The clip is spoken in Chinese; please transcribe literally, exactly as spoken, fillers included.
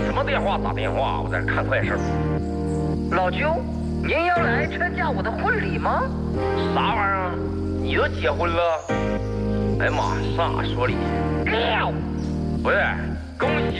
什么电话打电话？我在这看快手。 老舅，您要来参加我的婚礼吗？ 啥玩意儿？你都结婚了？哎呀妈，上哪说理去？ 六， 不是，恭喜